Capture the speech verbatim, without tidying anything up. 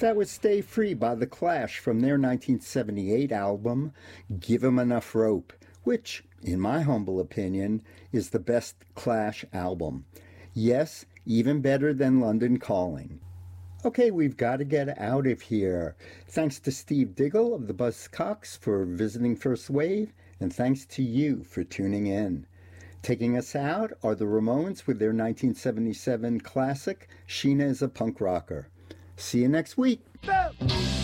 That was Stay Free by The Clash from their nineteen seventy-eight album, Give 'Em Enough Rope, which, in my humble opinion, is the best Clash album. Yes, even better than London Calling. Okay, we've got to get out of here. Thanks to Steve Diggle of the Buzzcocks for visiting First Wave, and thanks to you for tuning in. Taking us out are the Ramones with their nineteen seventy-seven classic, Sheena is a Punk Rocker. See you next week. Go!